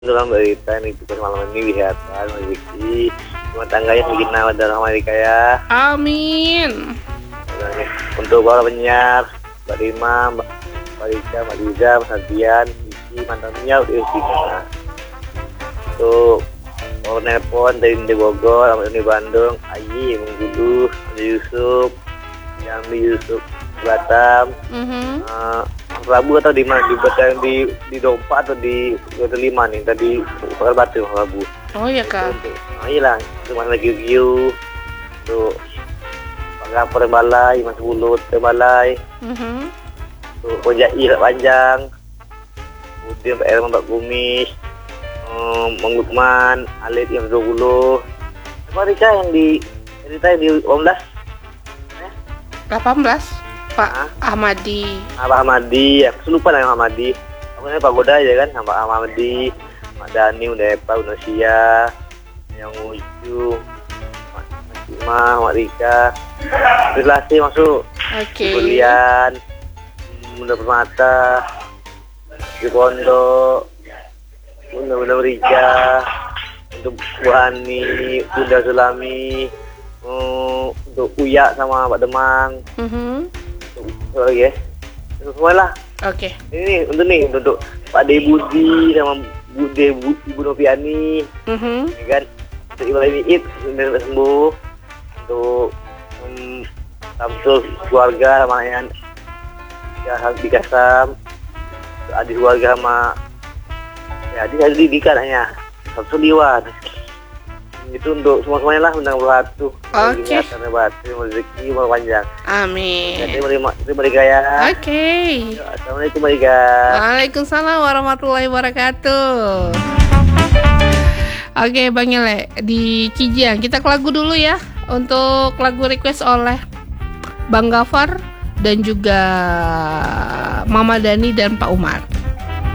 Dalam berita ini juga malam ini wihatan rezeki rumah tangga yang bikin nawat dalam Amerika ya. Amin. Untuk para penyiar, Mbak Rima, Mbak Rika, Mbak Liza, Mas Adrian, Kiki, mantannya udah Usina. Untuk mau nelpon dari Bogor, sama dari Bandung, Ayi, Menggudu, Andi Yusuf, Jambi Yusuf, Batam, Mas Rabu atau di mana di Dompa atau di Lima nih tadi Bakar Batu Mas Rabu. Oh iya kak. Iya itu mana lagi Giu, tuh Pak Balai, Mas Bulut Balai, tuh Pojail Panjang, kemudian Pak Erman Mbak Kumis, Mang Lukman, Alit yang 20, apa Rika yang di cerita yang di 18 Pak Ahmadi. Pak Ahmadi, ya kesulitan yang Ahmadi. Aku Pak Goda aja kan, sama Ahmadi, Mak Dani, Udepa, Unosia, yang Uju, Mak Cima, Mak Rika. Relasi masuk. Oke. Kulian, Bunda Permata, di Pondok, Bunda Rika, untuk Bu Hani, Bunda Sulami, untuk Uya sama Pak Demang. Lagi ya, semua lah. Oke. Ini untuk Pak De Budi sama Ibu Noviani, ya kan? Untuk Ibrahim Iit, sembuh. Untuk Samsul keluarga sama yang di Kasam, adik keluarga sama ya adik didikan hanya Samsul Iwan. Itu untuk semuanya lah undang batu. Oke. Terima rezeki umur panjang. Amin. Terima kasih ya. Oke. Assalamualaikum Rika. Waalaikumsalam warahmatullahi wabarakatuh. Oke Bang Ile di Kijang, kita ke lagu dulu ya. Untuk lagu request oleh Bang Gafar dan juga Mama Dani dan Pak Umar.